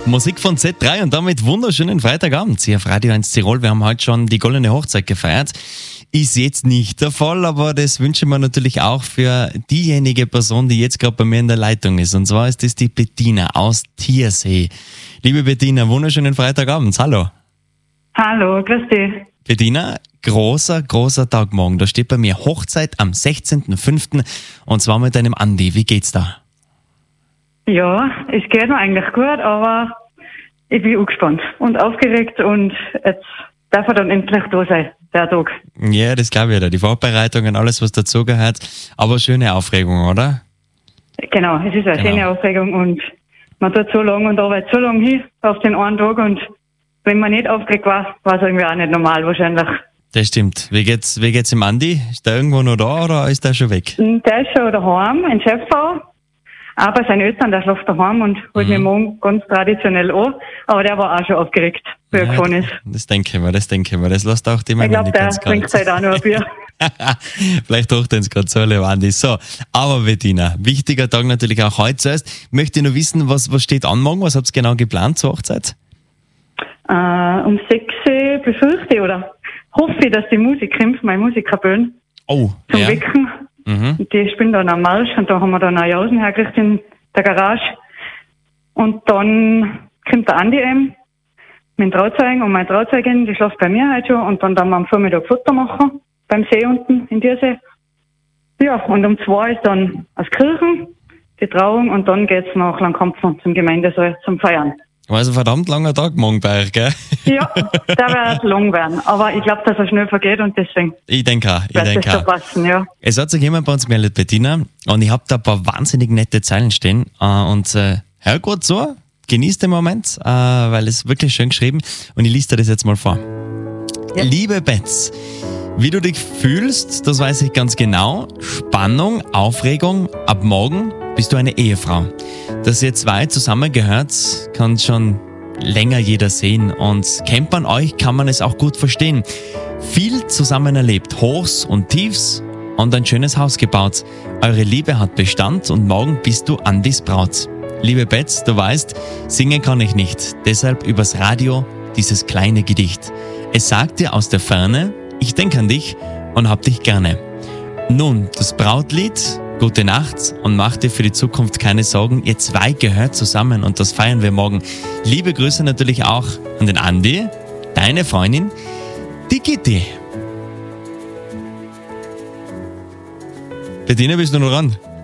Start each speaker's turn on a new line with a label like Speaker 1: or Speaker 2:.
Speaker 1: Musik von Z3 und damit wunderschönen Freitagabend hier auf Radio 1 Tirol. Wir haben heute schon die goldene Hochzeit gefeiert. Ist jetzt nicht der Fall, aber das wünschen wir natürlich auch für diejenige Person, die jetzt gerade bei mir in der Leitung ist. Und zwar ist das die Bettina aus Thiersee. Liebe Bettina, wunderschönen Freitagabend. Hallo.
Speaker 2: Hallo, grüß dich.
Speaker 1: Bettina, großer Tag morgen. Da steht bei mir Hochzeit am 16.05. und zwar mit deinem Andi. Wie geht's da?
Speaker 2: Ja, es geht mir eigentlich gut, aber ich bin angespannt und aufgeregt und jetzt darf er dann endlich da sein, der Tag.
Speaker 1: Ja, das glaube ich ja. Die Vorbereitungen, alles was dazugehört. Aber schöne Aufregung, oder?
Speaker 2: Genau, es ist eine schöne Aufregung und man tut so lange und arbeitet so lange hin auf den einen Tag und wenn man nicht aufgeregt war es irgendwie auch nicht normal wahrscheinlich.
Speaker 1: Das stimmt. Wie geht's dem Andi? Ist der irgendwo noch da oder ist der schon weg?
Speaker 2: Der ist schon daheim in Schäffau. Aber seine Eltern, der schläft daheim und holt mich morgen ganz traditionell an. Aber der war auch schon aufgeregt, wie er gefahren ist.
Speaker 1: Das denke ich mir. Das lässt auch die Mama
Speaker 2: Ich glaube,
Speaker 1: nicht
Speaker 2: der
Speaker 1: ganz
Speaker 2: trinkt halt auch noch ein Bier.
Speaker 1: Vielleicht hocht er uns gerade so, lieber Andi. So, aber Bettina, wichtiger Tag natürlich auch heute zuerst. Möchte ich noch wissen, was steht an morgen? Was habt ihr genau geplant zur Hochzeit?
Speaker 2: Um 6 Uhr befürchte ich, oder hoffe ich, dass die Musik kommt, meine Musikerbühne,
Speaker 1: zum
Speaker 2: Wecken. Und die spielen dann am Marsch und da haben wir dann eine Jausen hergerichtet in der Garage. Und dann kommt der Andi mit dem Trauzeugen und meine Trauzeugin, die schläft bei mir heute schon. Und dann wir am Vormittag Foto machen, beim See unten in Thiersee. Ja, und um 2 ist dann aus Kirchen die Trauung und dann geht's nach Langkampfen zum Gemeindesaal zum Feiern.
Speaker 1: Also verdammt langer Tag morgen bei euch, gell?
Speaker 2: Ja, der wird lang werden. Aber ich glaube, dass er schnell vergeht und deswegen
Speaker 1: Ich denke auch.
Speaker 2: wird das schon passen, ja.
Speaker 1: Es hat sich jemand bei uns gemeldet, Bettina, und ich habe da ein paar wahnsinnig nette Zeilen stehen. Hör gut so, genieß den Moment, weil es wirklich schön geschrieben und ich lese dir das jetzt mal vor. Ja. Liebe Betz, wie du dich fühlst, das weiß ich ganz genau. Spannung, Aufregung, ab morgen bist du eine Ehefrau. Dass ihr zwei zusammengehört, kann schon länger jeder sehen und kennt man euch, kann man es auch gut verstehen. Viel zusammen erlebt, Hochs und Tiefs und ein schönes Haus gebaut. Eure Liebe hat Bestand und morgen bist du Andis Braut. Liebe Betz, du weißt, singen kann ich nicht, deshalb übers Radio dieses kleine Gedicht. Es sagt dir aus der Ferne, ich denk an dich und hab dich gerne. Nun, das Brautlied, gute Nacht und mach dir für die Zukunft keine Sorgen. Ihr zwei gehört zusammen und das feiern wir morgen. Liebe Grüße natürlich auch an den Andi, deine Freundin, die Gitti. Bettina, bist du noch dran?